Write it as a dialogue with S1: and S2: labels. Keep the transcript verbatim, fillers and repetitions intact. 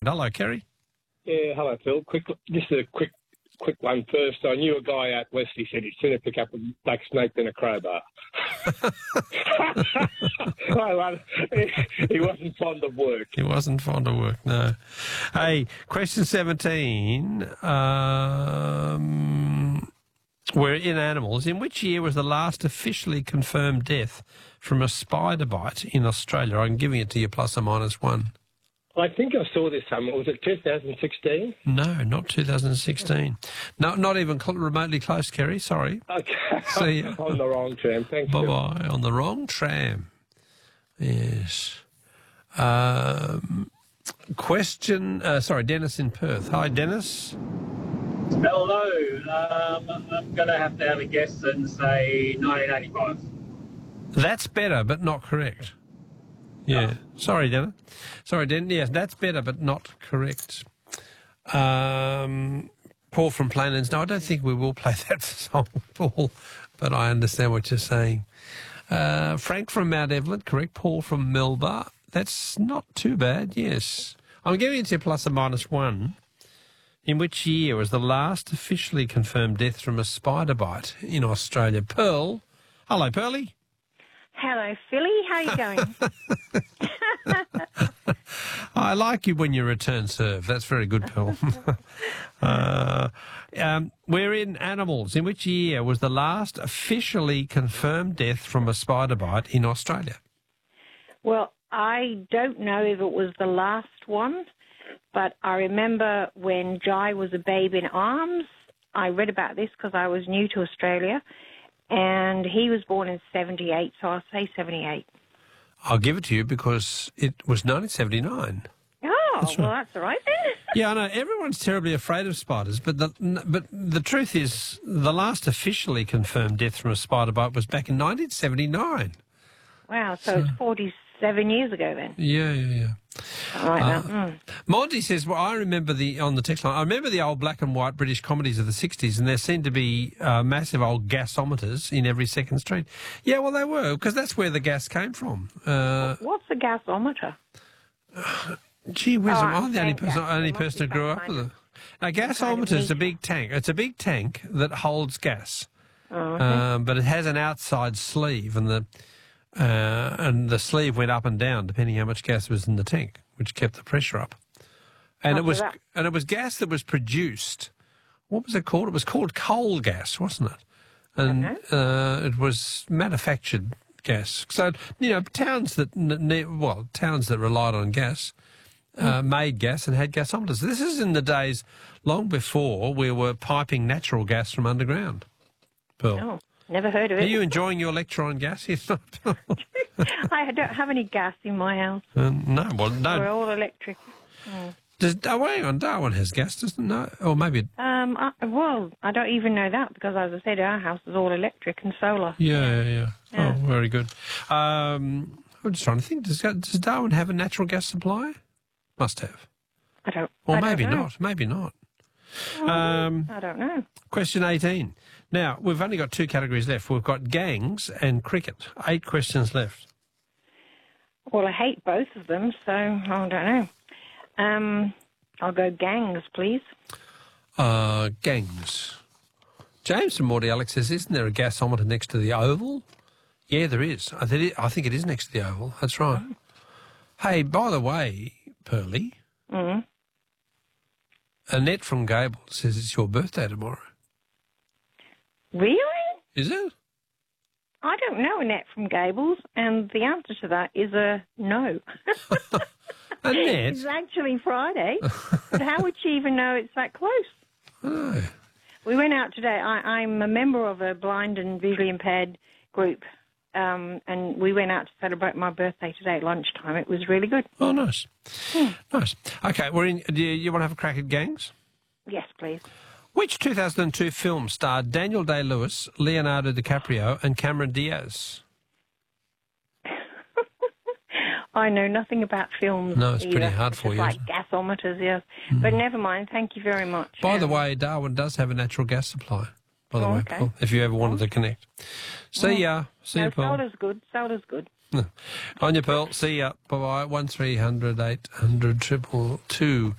S1: Hello, Kerry.
S2: Yeah, hello, Phil. Quick, just a quick, quick one first. I knew a guy out west. He said he'd sooner pick up a black snake than a crowbar. Well, he wasn't fond of work.
S1: He wasn't fond of work. No. Hey, question seventeen. Um, we're in animals. In which year was the last officially confirmed death from a spider bite in Australia? I'm giving it to you plus or minus one.
S2: I think I saw this somewhere. Was it two thousand sixteen?
S1: No, not two thousand sixteen. No, not even cl- remotely close, Kerry. Sorry.
S2: Okay.
S1: See ya.
S2: On the wrong tram. Thanks.
S1: Bye-bye. On the wrong tram. Yes. Um, question... Uh, sorry, Dennis in Perth. Hi, Dennis.
S3: Hello. Um, I'm going to have to have a guess and say nineteen eighty-five.
S1: That's better, but not correct. Yeah. Oh. Sorry, Dennis. Sorry, Dennis. Yes, that's better, but not correct. Um, Paul from Plainlands. No, I don't think we will play that song, Paul, but I understand what you're saying. Uh, Frank from Mount Evelyn, correct. Paul from Melba. That's not too bad, yes. I'm giving it to you plus or minus one. In which year was the last officially confirmed death from a spider bite in Australia? Pearl. Hello, Pearlie.
S4: Hello, Philly. How are you going?
S1: I like you when you return serve. That's very good, Pearl. uh, um, we're in animals. In which year was the last officially confirmed death from a spider bite in Australia?
S4: Well, I don't know if it was the last one, but I remember when Jai was a babe in arms. I read about this because I was new to Australia. And he was born in seventy-eight, so I'll say seventy-eight.
S1: I'll give it to you because it was nineteen seventy-nine.
S4: Oh,
S1: that's
S4: well,
S1: right.
S4: that's all right then.
S1: Yeah, I know. Everyone's terribly afraid of spiders, but the, but the truth is the last officially confirmed death from a spider bite was back in nineteen seventy-nine.
S4: Wow, so, so it's forty-seven years ago then.
S1: Yeah, yeah, yeah.
S4: All right,
S1: uh,
S4: now. Mm.
S1: Monty says, well, I remember the, on the text line, I remember the old black and white British comedies of the sixties, and there seemed to be uh, massive old gasometers in every second street. Yeah, well, they were, because that's where the gas came from. Uh,
S4: What's a gasometer?
S1: Uh, gee whiz,
S4: oh,
S1: I'm the only person,
S4: gas.
S1: only person who grew up with it. A gasometer is a big tank. It's a big tank that holds gas,
S4: oh, okay.
S1: um, but it has an outside sleeve, and the uh, and the sleeve went up and down depending how much gas was in the tank, which kept the pressure up. And
S4: After
S1: it was
S4: that.
S1: and it was gas that was produced. What was it called? It was called coal gas, wasn't it? And uh, it was manufactured gas. So you know, towns that well, towns that relied on gas. Uh, made gas and had gasometers. This is in the days long before we were piping natural gas from underground. Pearl.
S4: Oh, never heard of it.
S1: Are you enjoying your lecture on gas? Yes.
S4: I don't have any gas in my house.
S1: Uh, no, well, no.
S4: We're all electric. Mm.
S1: Does, oh, hang on, Darwin has gas, doesn't it? No, or maybe... It,
S4: um, I, well, I don't even know that because, as I said, our house is all electric and solar.
S1: Yeah, yeah, yeah.
S4: yeah.
S1: Oh, very good. Um, I'm just trying to think, does, does Darwin have a natural gas supply? Must have.
S4: I don't
S1: Or
S4: I
S1: maybe
S4: don't know.
S1: not, maybe not.
S4: Oh,
S1: Um,
S4: I don't know.
S1: Question eighteen. Now, we've only got two categories left. We've got gangs and cricket. Eight questions left.
S4: Well, I hate both of them, so I don't know. Um, I'll go gangs, please.
S1: Uh, gangs. James from Morty Alex says, isn't there a gasometer next to the Oval? Yeah, there is. I think it, I think it is next to the Oval. That's right. Mm. Hey, by the way, Pearlie,
S4: mm.
S1: Annette from Gable says it's your birthday tomorrow.
S4: Really?
S1: Is it?
S4: I don't know Annette from Gables, and the answer to that is a no.
S1: Annette?
S4: It's actually Friday, but how would she even know it's that close?
S1: Oh.
S4: We went out today. I, I'm a member of a blind and visually impaired group, um, and we went out to celebrate my birthday today at lunchtime. It was really good.
S1: Oh, nice.
S4: Hmm.
S1: Nice. Okay, we're in. Do you, you want to have a crack at gangs?
S4: Yes, please.
S1: Which two thousand two film starred Daniel Day-Lewis, Leonardo DiCaprio and Cameron Diaz?
S4: I know nothing about films.
S1: No, it's
S4: either.
S1: pretty hard
S4: it's
S1: for you.
S4: Like gasometers, yes. Mm. But never mind. Thank you very much.
S1: By
S4: yeah.
S1: the way, Darwin does have a natural gas supply. By the
S4: oh,
S1: way,
S4: okay.
S1: Paul, if you ever wanted to connect. See
S4: well,
S1: ya. See
S4: no,
S1: ya, Paul.
S4: soda's good. Soda's good.
S1: On your Pearl. See ya. Bye bye. One three hundred eight hundred triple two.